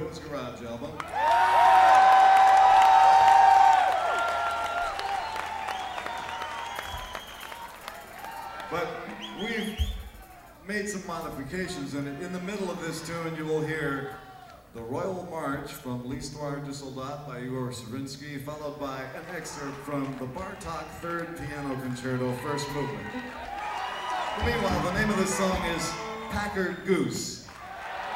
Boylan's Garage album. But we've made some modifications in it. In the middle of this tune, you will hear the Royal March from L'Histoire du Soldat by Igor Stravinsky, followed by an excerpt from the Bartok Third Piano Concerto, first movement. Meanwhile, the name of the song is Packard Goose.